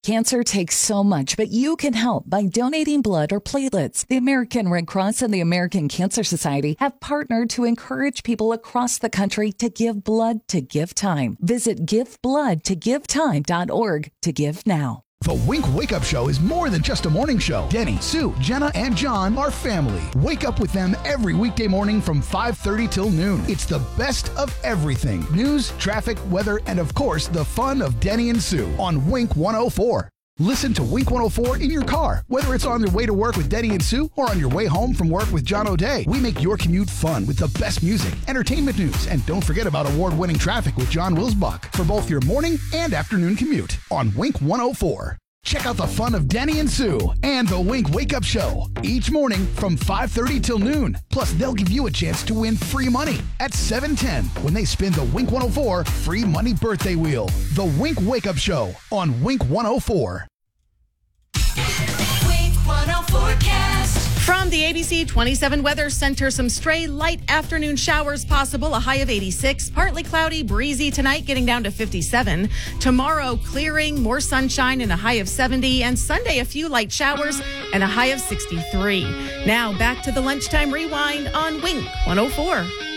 Cancer takes so much, but you can help by donating blood or platelets. The American Red Cross and the American Cancer Society have partnered to encourage people across the country to give blood to give time. Visit givebloodtogivetime.org to give now. The Wink Wake Up Show is more than just a morning show. Denny, Sue, Jenna, and John are family. Wake up with them every weekday morning from 5:30 till noon. It's the best of everything. News, traffic, weather, and of course, the fun of Denny and Sue on Wink 104. Listen to Wink 104 in your car, whether it's on your way to work with Denny and Sue or on your way home from work with John O'Day. We make your commute fun with the best music, entertainment news, and don't forget about award-winning traffic with John Wilsbach for both your morning and afternoon commute on Wink 104. Check out the fun of Denny and Sue and the Wink Wake Up Show each morning from 5:30 till noon. Plus, they'll give you a chance to win free money at 7:10 when they spin the Wink 104 free money birthday wheel. The Wink Wake Up Show on Wink 104. Wink 104 Cast. From the ABC 27 Weather Center, some stray light afternoon showers possible, a high of 86. Partly cloudy, breezy tonight, getting down to 57. Tomorrow, clearing, more sunshine and a high of 70. And Sunday, a few light showers and a high of 63. Now, back to the Lunchtime Rewind on Wink 104.